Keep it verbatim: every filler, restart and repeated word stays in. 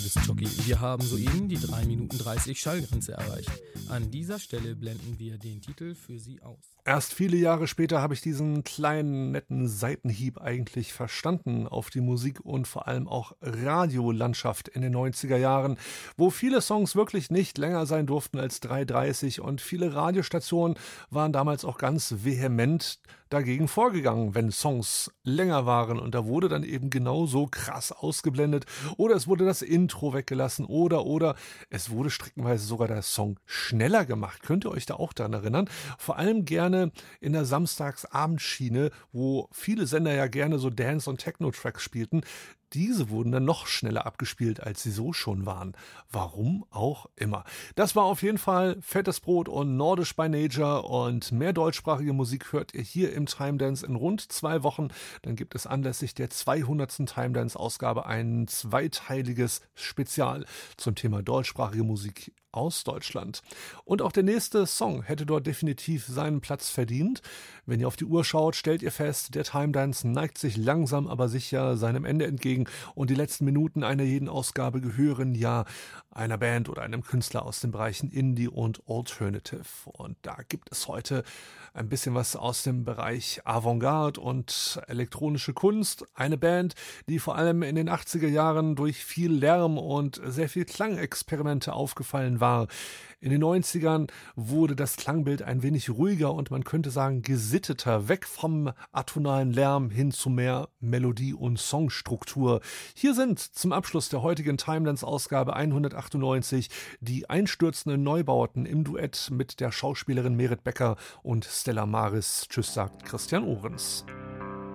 Jockey. Wir haben soeben die drei Minuten dreißig Schallgrenze erreicht. An dieser Stelle blenden wir den Titel für Sie aus. Erst viele Jahre später habe ich diesen kleinen, netten Seitenhieb eigentlich verstanden auf die Musik und vor allem auch Radiolandschaft in den neunziger Jahren, wo viele Songs wirklich nicht länger sein durften als drei dreißig und viele Radiostationen waren damals auch ganz vehement dagegen vorgegangen, wenn Songs länger waren und da wurde dann eben genauso krass ausgeblendet oder es wurde das Intro weggelassen oder oder es wurde streckenweise sogar der Song schneller gemacht. Könnt ihr euch da auch daran erinnern? Vor allem gerne in der Samstagsabendschiene, wo viele Sender ja gerne so Dance- und Techno-Tracks spielten. Diese wurden dann noch schneller abgespielt, als sie so schon waren. Warum auch immer. Das war auf jeden Fall Fettes Brot und Nordisch by Nature und mehr deutschsprachige Musik hört ihr hier im Time Dance in rund zwei Wochen. Dann gibt es anlässlich der zweihundertsten Time Dance Ausgabe ein zweiteiliges Spezial zum Thema deutschsprachige Musik aus Deutschland. Und auch der nächste Song hätte dort definitiv seinen Platz verdient. Wenn ihr auf die Uhr schaut, stellt ihr fest, der Time Dance neigt sich langsam aber sicher seinem Ende entgegen und die letzten Minuten einer jeden Ausgabe gehören ja einer Band oder einem Künstler aus den Bereichen Indie und Alternative. Und da gibt es heute ein bisschen was aus dem Bereich Avantgarde und elektronische Kunst. Eine Band, die vor allem in den achtziger Jahren durch viel Lärm und sehr viel Klangexperimente aufgefallen war. In den neunzigern wurde das Klangbild ein wenig ruhiger und man könnte sagen gesitteter, weg vom atonalen Lärm hin zu mehr Melodie und Songstruktur. Hier sind zum Abschluss der heutigen Timelines-Ausgabe hundertachtundneunzig die einstürzenden Neubauten im Duett mit der Schauspielerin Merit Becker und Stella Maris. Tschüss, sagt Christian Ohrens.